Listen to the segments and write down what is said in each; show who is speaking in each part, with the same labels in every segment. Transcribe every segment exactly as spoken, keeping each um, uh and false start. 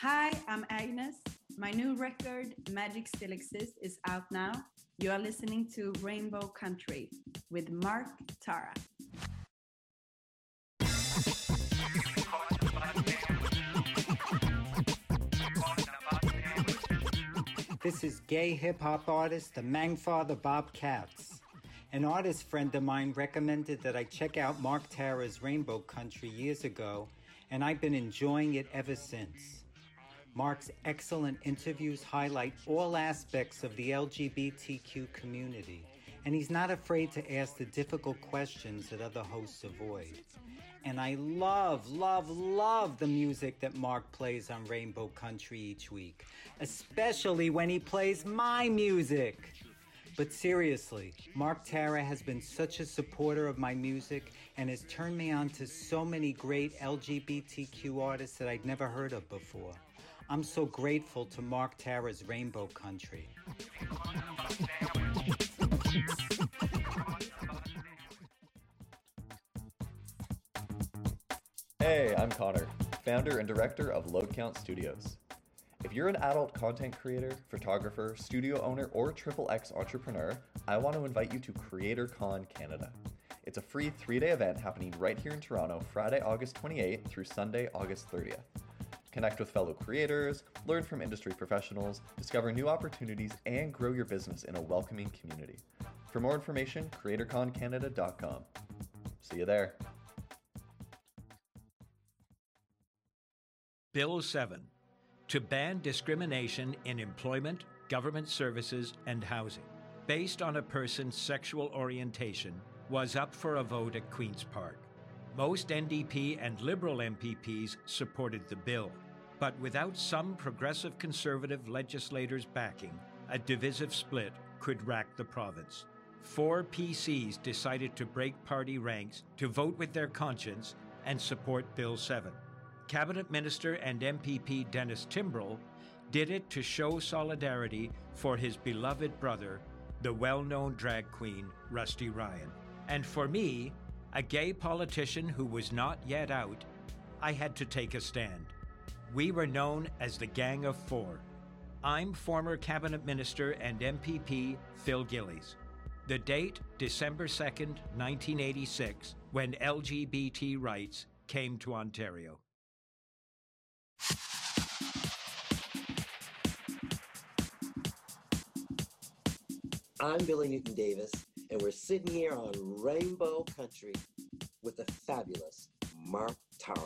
Speaker 1: Hi, I'm Agnes. My new record, Magic Still Exists, is out now. You are listening to Rainbow Country with Mark Tara.
Speaker 2: This is gay hip-hop artist, the Mangfather Bob Katz. An artist friend of mine recommended that I check out Mark Tara's Rainbow Country years ago, and I've been enjoying it ever since. Mark's excellent interviews highlight all aspects of the L G B T Q community, and he's not afraid to ask the difficult questions that other hosts avoid. And I love, love, love the music that Mark plays on Rainbow Country each week, especially when he plays my music. But seriously, Mark Tara has been such a supporter of my music and has turned me on to so many great L G B T Q artists that I'd never heard of before. I'm so grateful to Mark Tara's Rainbow Country.
Speaker 3: Hey, I'm Connor, founder and director of Load Count Studios. If you're an adult content creator, photographer, studio owner, or triple X entrepreneur, I want to invite you to CreatorCon Canada. It's a free three-day event happening right here in Toronto, Friday, August twenty-eighth through Sunday, August thirtieth. Connect with fellow creators, learn from industry professionals, discover new opportunities, and grow your business in a welcoming community. For more information, creator con canada dot com. See you there.
Speaker 4: Bill seven, to ban discrimination in employment, government services, and housing, based on a person's sexual orientation, was up for a vote at Queen's Park. Most N D P and Liberal M P Ps supported the bill, but without some progressive conservative legislators backing, a divisive split could rack the province. Four P Cs decided to break party ranks to vote with their conscience and support Bill seven. Cabinet Minister and M P P Dennis Timbrell did it to show solidarity for his beloved brother, the well-known drag queen Rusty Ryan. And for me, a gay politician who was not yet out, I had to take a stand. We were known as the Gang of Four. I'm former Cabinet Minister and M P P Phil Gillies. The date, December second, nineteen eighty-six, when L G B T rights came to Ontario.
Speaker 5: I'm Billy Newton Davis, and we're sitting here on Rainbow Country with the fabulous Mark Tara.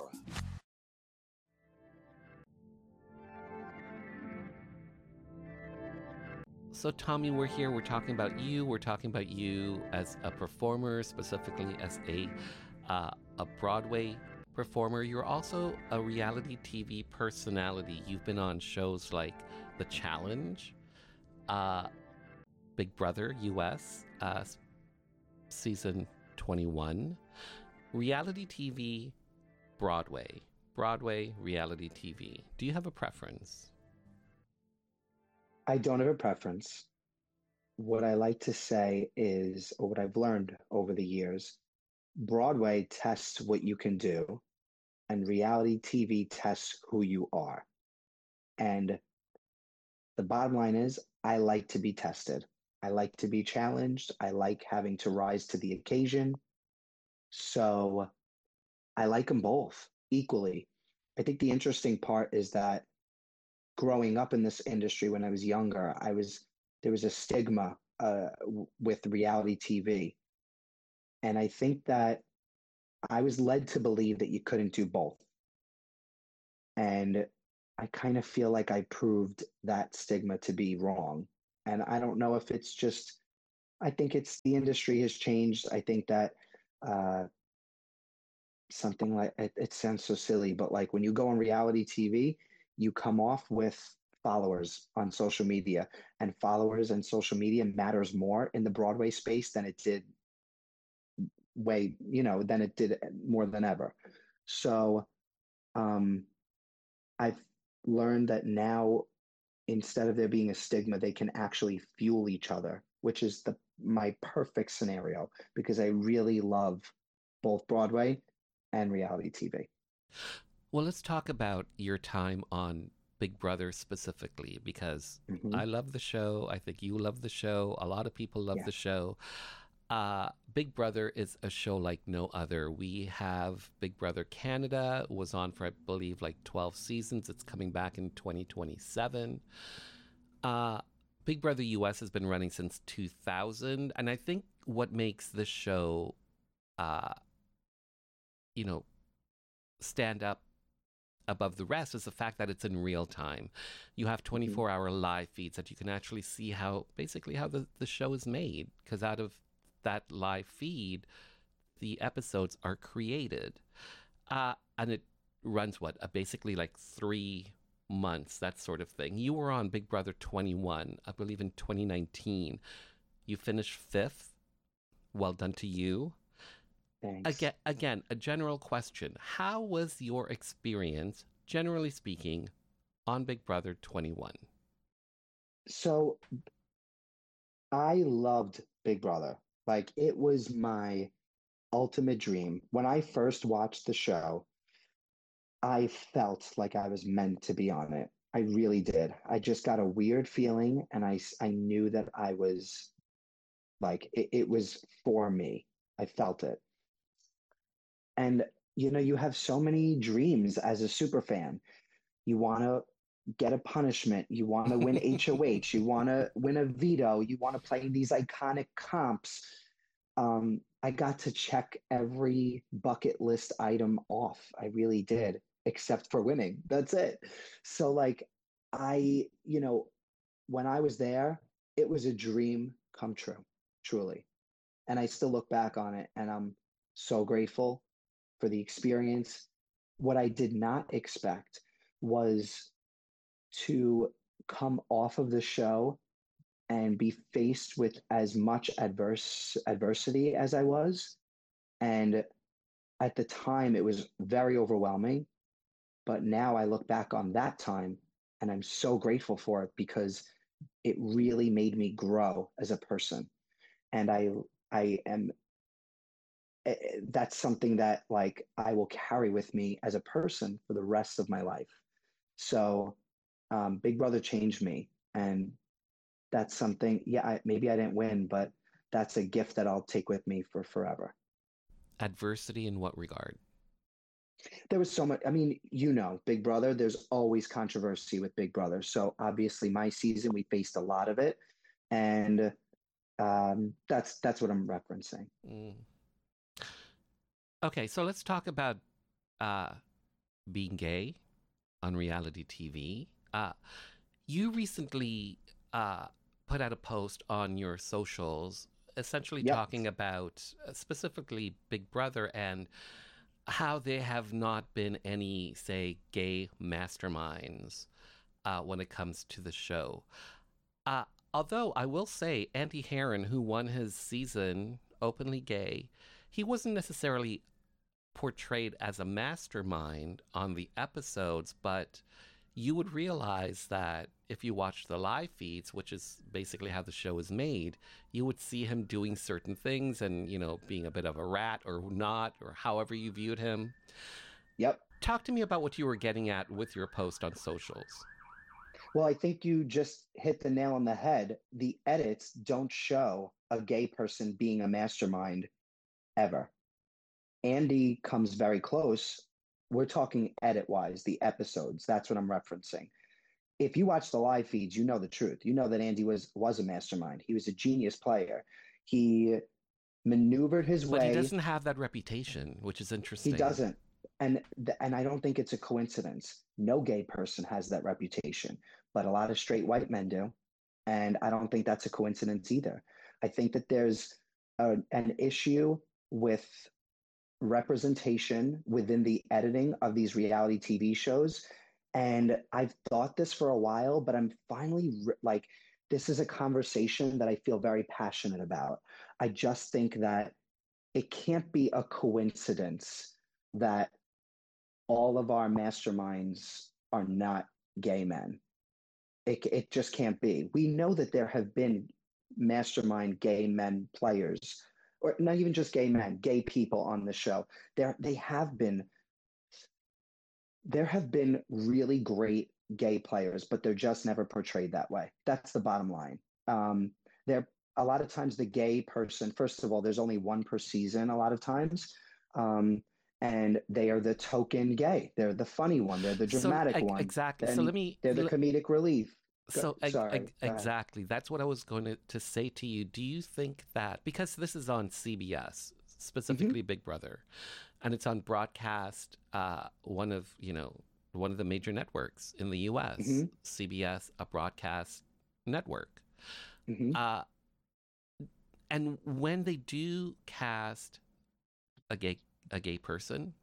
Speaker 6: So, Tommy, we're here. We're talking about you. We're talking about you as a performer, specifically as a uh, a Broadway performer. You're also a reality T V personality. You've been on shows like The Challenge, uh, Big Brother U S, uh, season twenty-one, reality T V, Broadway, Broadway, reality T V. Do you have a preference?
Speaker 7: I don't have a preference. What I like to say is, or what I've learned over the years, Broadway tests what you can do, and reality T V tests who you are. And the bottom line is, I like to be tested. I like to be challenged. I like having to rise to the occasion. So I like them both equally. I think the interesting part is that growing up in this industry when I was younger, I was there was a stigma uh, w- with reality T V. And I think that I was led to believe that you couldn't do both. And I kind of feel like I proved that stigma to be wrong. And I don't know if it's just, I think it's the industry has changed. I think that uh, something like, it, it sounds so silly, but like when you go on reality T V, you come off with followers on social media, and followers and social media matters more in the Broadway space than it did way, you know, than it did more than ever. So um, I've learned that now, instead of there being a stigma, they can actually fuel each other, which is the my perfect scenario, because I really love both Broadway and reality T V.
Speaker 6: Well, let's talk about your time on Big Brother specifically, because
Speaker 7: Mhm.
Speaker 6: I love the show. I think you love the show. A lot of people love
Speaker 7: Yeah.
Speaker 6: the show. Uh, Big Brother is a show like no other. We have Big Brother Canada, was on for, I believe, like twelve seasons. It's coming back in twenty twenty-seven. Uh, Big Brother U S has been running since two thousand. And I think what makes this show, uh, you know, stand up above the rest is the fact that it's in real time. You have twenty-four hour live feeds that you can actually see how, basically, how the, the show is made. Because out of that live feed, the episodes are created. Uh, and it runs, what, uh, basically like three months, that sort of thing. You were on Big Brother twenty-one, I believe in twenty nineteen. You finished fifth. Well done to you.
Speaker 7: Thanks.
Speaker 6: Again, again, a general question. How was your experience, generally speaking, on Big Brother twenty-one?
Speaker 7: So I loved Big Brother. Like, it was my ultimate dream. When I first watched the show, I felt like I was meant to be on it. I really did. I just got a weird feeling, and I, s- I knew that I was like, it, it was for me. I felt it. And, you know, you have so many dreams as a super fan. You want to get a punishment. You want to win H O H. You want to win a veto. You want to play these iconic comps. Um, I got to check every bucket list item off. I really did, except for winning. That's it. So, like, I, you know, when I was there, it was a dream come true, truly. And I still look back on it and I'm so grateful for the experience. What I did not expect was to come off of the show and be faced with as much adverse adversity as I was. And at the time, it was very overwhelming. But now I look back on that time and I'm so grateful for it because it really made me grow as a person. And I, I am, eh, eh, that's something that like I will carry with me as a person for the rest of my life. So um, Big Brother changed me. And that's something, yeah, I, maybe I didn't win, but that's a gift that I'll take with me for forever.
Speaker 6: Adversity in what regard?
Speaker 7: There was so much, I mean, you know, Big Brother, there's always controversy with Big Brother. So obviously my season, we faced a lot of it. And um, that's that's what I'm referencing.
Speaker 6: Mm. Okay, so let's talk about uh, being gay on reality T V. Uh, you recently uh, put out a post on your socials, essentially
Speaker 7: Yep.
Speaker 6: talking about uh, specifically Big Brother and how there have not been any, say, gay masterminds uh, when it comes to the show. Uh, although I will say, Andy Herron, who won his season openly gay, he wasn't necessarily portrayed as a mastermind on the episodes, but you would realize that if you watch the live feeds, which is basically how the show is made, you would see him doing certain things and, you know, being a bit of a rat or not, or however you viewed him.
Speaker 7: Yep.
Speaker 6: Talk to me about what you were getting at with your post on socials.
Speaker 7: Well, I think you just hit the nail on the head. The edits don't show a gay person being a mastermind ever. Andy comes very close. We're talking edit wise, the episodes. That's what I'm referencing. If you watch the live feeds, you know the truth. You know that Andy was was a mastermind. He was a genius player. He maneuvered his
Speaker 6: But
Speaker 7: way.
Speaker 6: he doesn't have that reputation, which is interesting.
Speaker 7: He doesn't. And th- and I don't think it's a coincidence. No gay person has that reputation, but a lot of straight white men do. And I don't think that's a coincidence either. I think that there's a, an issue with representation within the editing of these reality T V shows. And I've thought this for a while, but I'm finally re- like, this is a conversation that I feel very passionate about. I just think that it can't be a coincidence that all of our masterminds are not gay men. It, it just can't be. We know that there have been mastermind gay men players, or not even just gay men, gay people on the show. There, they have been. There have been really great gay players, but they're just never portrayed that way. That's the bottom line. Um, they're a lot of times the gay person, first of all, there's only one per season a lot of times. Um, and they are the token gay. They're the funny one. They're the dramatic
Speaker 6: so,
Speaker 7: one.
Speaker 6: Exactly.
Speaker 7: And
Speaker 6: so let me.
Speaker 7: they're the
Speaker 6: let,
Speaker 7: comedic relief.
Speaker 6: So
Speaker 7: Go, sorry,
Speaker 6: eg- exactly. That's what I was going to, to say to you. Do you think that, because this is on C B S, specifically mm-hmm. Big Brother, and it's on broadcast, uh, one of, you know, one of the major networks in the U S, mm-hmm. C B S, a broadcast network. Mm-hmm. Uh, and when they do cast a gay a gay person,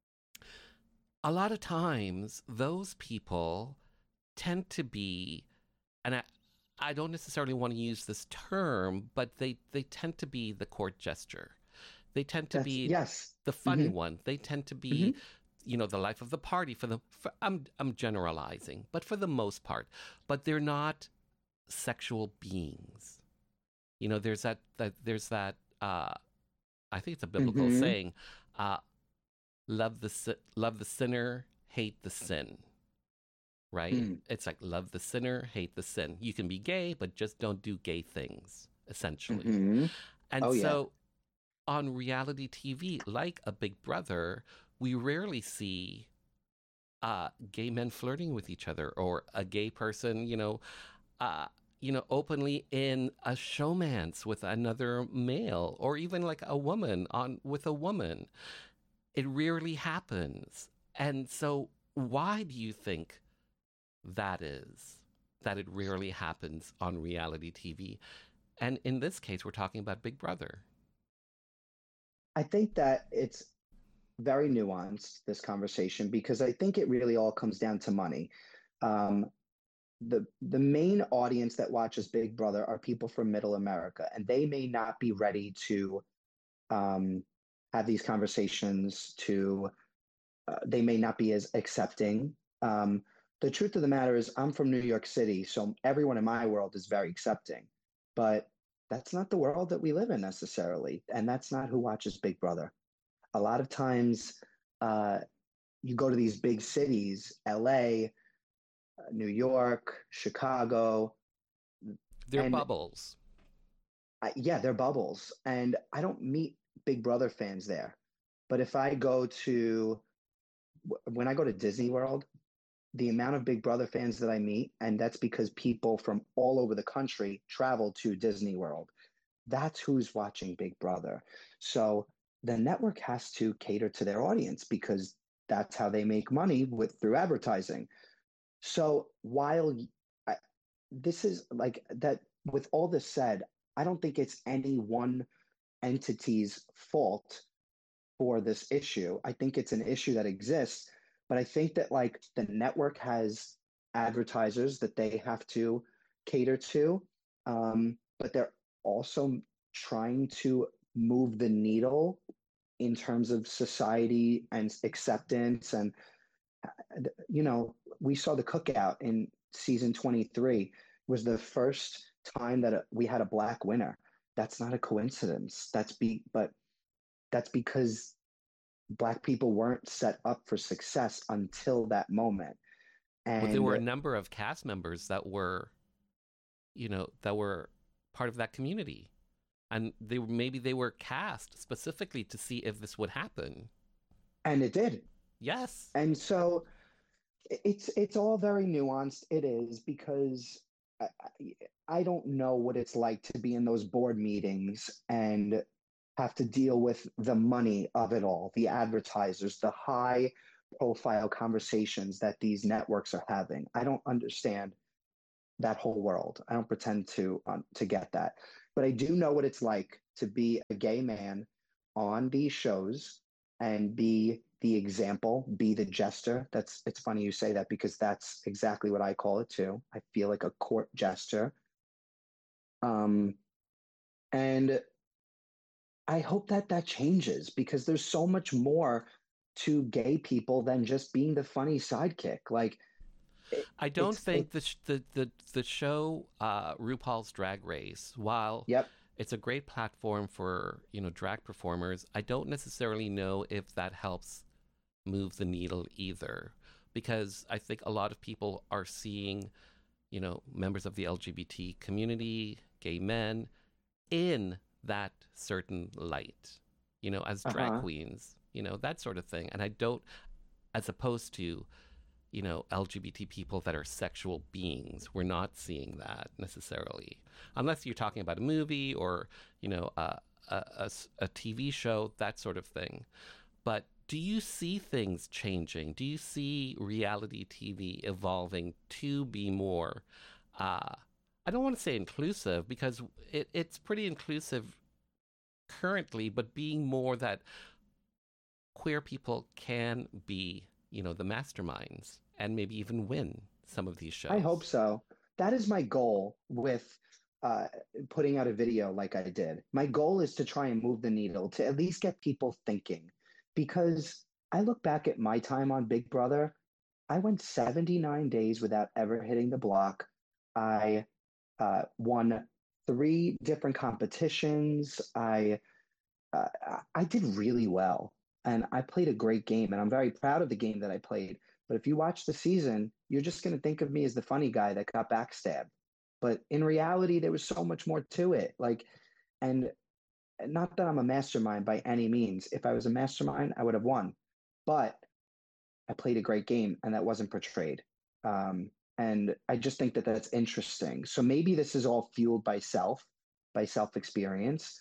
Speaker 6: a lot of times those people tend to be, and I, I don't necessarily want to use this term, but they, they tend to be the court jester. They tend to
Speaker 7: That's,
Speaker 6: be
Speaker 7: yes.
Speaker 6: the funny
Speaker 7: mm-hmm.
Speaker 6: one. They tend to be,
Speaker 7: mm-hmm.
Speaker 6: you know, the life of the party for the, for, I'm, I'm generalizing, but for the most part, but they're not sexual beings. You know, there's that, that there's that, uh, I think it's a biblical mm-hmm. saying, uh, love the, love the sinner, hate the sin. Right? Mm. It's like love the sinner, hate the sin. You can be gay, but just don't do gay things, essentially.
Speaker 7: Mm-hmm.
Speaker 6: And
Speaker 7: oh,
Speaker 6: so yeah. on reality T V, like a Big Brother, we rarely see uh, gay men flirting with each other, or a gay person, you know, uh, you know, openly in a showmance with another male, or even like a woman on with a woman. It rarely happens. And so why do you think that is, that it rarely happens on reality T V? And in this case, we're talking about Big Brother.
Speaker 7: I think that it's very nuanced, this conversation, because I think it really all comes down to money. Um, the the main audience that watches Big Brother are people from Middle America, and they may not be ready to um, have these conversations. To uh, they may not be as accepting. Um, The truth of the matter is I'm from New York City, so everyone in my world is very accepting. But that's not the world that we live in necessarily, and that's not who watches Big Brother. A lot of times uh, you go to these big cities, L A, uh, New York, Chicago.
Speaker 6: They're bubbles.
Speaker 7: I, yeah, they're bubbles. And I don't meet Big Brother fans there. But if I go to, when I go to Disney World, the amount of Big Brother fans that I meet, and that's because people from all over the country travel to Disney World. That's who's watching Big Brother. So the network has to cater to their audience because that's how they make money with through advertising. So while I, this is like that, with all this said, I don't think it's any one entity's fault for this issue. I think it's an issue that exists. But I think that like the network has advertisers that they have to cater to, um, but they're also trying to move the needle in terms of society and acceptance. And, you know, we saw the cookout in season twenty-three was the first time that we had a Black winner. That's not a coincidence. That's be, but that's because Black people weren't set up for success until that moment. And
Speaker 6: well, there were a number of cast members that were, you know, that were part of that community. And they maybe they were cast specifically to see if this would happen.
Speaker 7: And it did.
Speaker 6: Yes.
Speaker 7: And so it's it's all very nuanced. It is, because I, I don't know what it's like to be in those board meetings and have to deal with the money of it all, the advertisers, the high profile conversations that these networks are having. I don't understand that whole world. I don't pretend to um, to get that. But I do know what it's like to be a gay man on these shows and be the example, be the jester. That's it's funny you say that, because that's exactly what I call it too. I feel like a court jester. Um, and I hope that that changes, because there's so much more to gay people than just being the funny sidekick. Like, it,
Speaker 6: I don't think the, sh- the the the show uh, RuPaul's Drag Race, while
Speaker 7: yep.
Speaker 6: it's a great platform for, you know, drag performers, I don't necessarily know if that helps move the needle either. because I think a lot of people are seeing, you know, members of the L G B T community, gay men, in that certain light, you know, as drag
Speaker 7: Uh-huh.
Speaker 6: queens, you know, that sort of thing. And I don't, as opposed to, you know, L G B T people that are sexual beings, we're not seeing that necessarily, unless you're talking about a movie or, you know, a, a, a s- a T V show, that sort of thing. But do you see things changing? Do you see reality T V evolving to be more, uh, I don't want to say inclusive, because it, it's pretty inclusive currently, but being more that queer people can be, you know, the masterminds and maybe even win some of these shows?
Speaker 7: I hope so. That is my goal with uh, putting out a video like I did. My goal is to try and move the needle, to at least get people thinking. Because I look back at my time on Big Brother, I went seventy-nine days without ever hitting the block. I uh, won three different competitions. I uh, I did really well, and I played a great game, and I'm very proud of the game that I played. But if you watch the season, you're just going to think of me as the funny guy that got backstabbed. But in reality, there was so much more to it. Like, and not that I'm a mastermind by any means. If I was a mastermind, I would have won. But I played a great game, and that wasn't portrayed. Um, and I just think that that's interesting. So maybe this is all fueled by self, by self experience.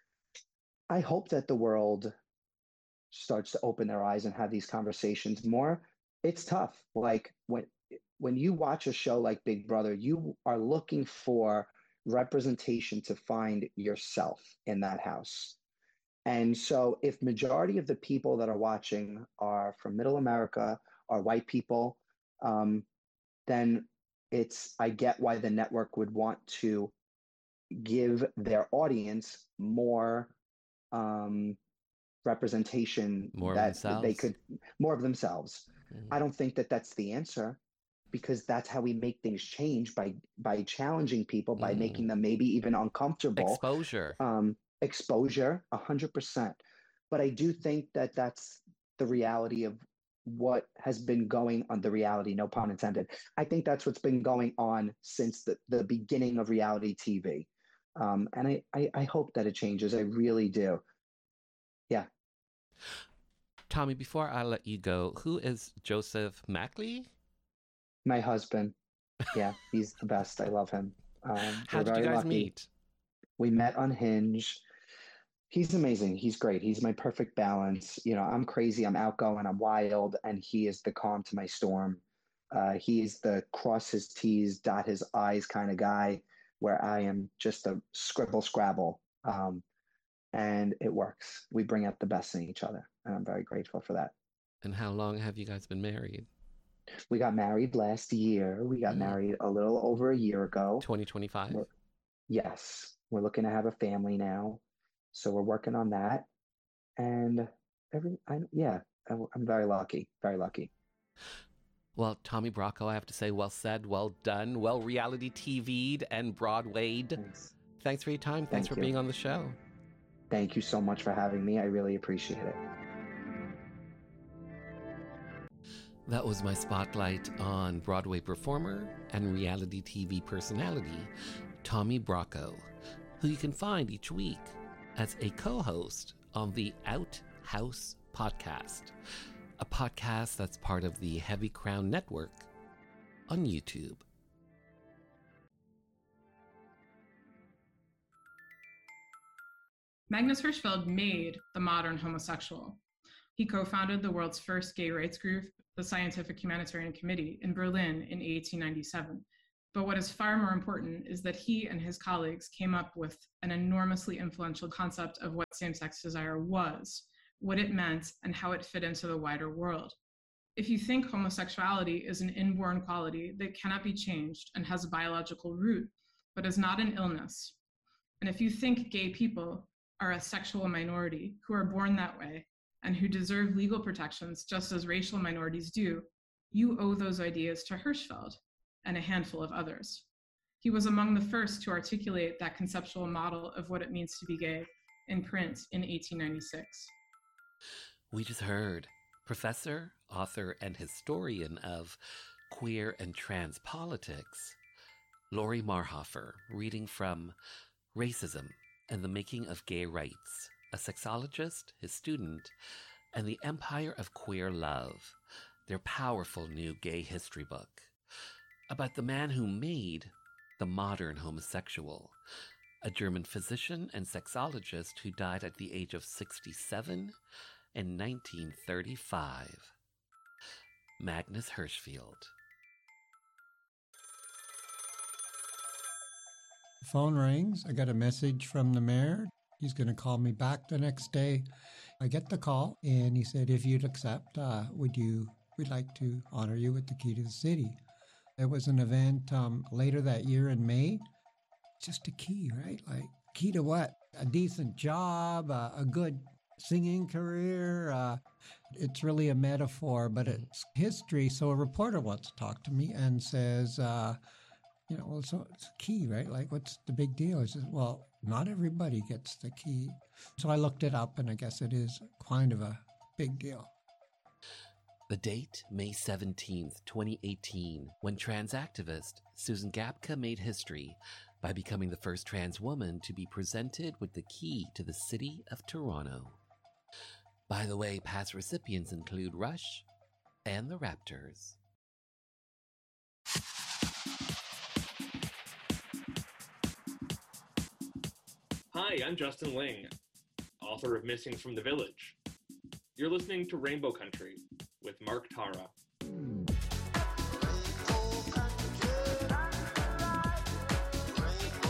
Speaker 7: I hope that the world starts to open their eyes and have these conversations more. It's tough. Like when when you watch a show like Big Brother, you are looking for representation to find yourself in that house. And so if majority of the people that are watching are from middle America, are white people, um, then it's I get why the network would want to give their audience more um, representation,
Speaker 6: More of
Speaker 7: that they
Speaker 6: themselves.
Speaker 7: could more of themselves.
Speaker 6: Mhm.
Speaker 7: I don't think that that's the answer, because that's how we make things change, by by challenging people, by
Speaker 6: Mm.
Speaker 7: making them maybe even uncomfortable.
Speaker 6: Exposure.
Speaker 7: Um, exposure, a hundred percent. But I do think that that's the reality of what has been going on. The reality, no pun intended. I think that's what's been going on since the, the beginning of reality T V. Um, and I, I, I hope that it changes. I really do. Yeah.
Speaker 6: Tommy, before I let you go, who is Joseph Mackley?
Speaker 7: My husband. Yeah, he's the best. I love him. Um,
Speaker 6: How
Speaker 7: we're
Speaker 6: did you
Speaker 7: very
Speaker 6: guys
Speaker 7: lucky.
Speaker 6: meet?
Speaker 7: We met on Hinge. He's amazing. He's great. He's my perfect balance. You know, I'm crazy, I'm outgoing, I'm wild, and he is the calm to my storm. Uh, he's the cross his T's, dot his I's kind of guy, where I am just a scribble scrabble. Um, and it works. We bring out the best in each other, and I'm very grateful for that.
Speaker 6: And how long have you guys been married?
Speaker 7: We got married last year. We got
Speaker 6: Mm.
Speaker 7: married a little over a year ago.
Speaker 6: twenty twenty-five?
Speaker 7: We're- yes, we're looking to have a family now, so we're working on that. And every, I, yeah, I'm I'm very lucky, very lucky.
Speaker 6: Well, Tommy Bracco, I have to say, well said, well done, well reality T V'd and Broadway'd.
Speaker 7: Thanks.
Speaker 6: Thanks for your time. Thanks
Speaker 7: Thank
Speaker 6: for
Speaker 7: you.
Speaker 6: being on the show.
Speaker 7: Thank you so much for having me. I really appreciate it.
Speaker 6: That was my spotlight on Broadway performer and reality T V personality, Tommy Bracco, who you can find each week as a co-host on the Outhouse podcast, a podcast that's part of the Heavy Crown Network on YouTube.
Speaker 8: Magnus Hirschfeld made the modern homosexual. He co-founded the world's first gay rights group, the Scientific Humanitarian Committee, in Berlin in eighteen ninety-seven. But what is far more important is that he and his colleagues came up with an enormously influential concept of what same-sex desire was, what it meant, and how it fit into the wider world. If you think homosexuality is an inborn quality that cannot be changed and has a biological root, but is not an illness, and if you think gay people are a sexual minority who are born that way and who deserve legal protections just as racial minorities do, you owe those ideas to Hirschfeld and a handful of others. He was among the first to articulate that conceptual model of what it means to be gay in print in eighteen ninety-six.
Speaker 6: We just heard Professor author and historian of Queer and Trans Politics, Lori Marhofer, reading from Racism and the Making of Gay Rights, a sexologist, his student, and the Empire of Queer Love, their powerful new gay history book, about the man who made the modern homosexual, a German physician and sexologist who died at the age of sixty-seven in nineteen thirty-five. Magnus Hirschfeld.
Speaker 9: The phone rings. I got a message from the mayor. He's going to call me back the next day. I get the call, and he said, if you'd accept, uh, would you, we'd like to honor you with the key to the city. There was an event um, later that year in May. Just a key, right? Like, key to what? A decent job, uh, a good singing career. Uh, it's really a metaphor, but it's history. So a reporter wants to talk to me and says, uh, you know, well, so it's a key, right? Like, what's the big deal? I said, well, not everybody gets the key. So I looked it up, and I guess it is kind of a big deal.
Speaker 6: The date, May seventeenth, twenty eighteen, when trans activist Susan Gapka made history by becoming the first trans woman to be presented with the key to the city of Toronto. By the way, past recipients include Rush and the Raptors.
Speaker 10: Hi, I'm Justin Ling, author of Missing from the Village. You're listening to Rainbow Country with Mark Tara.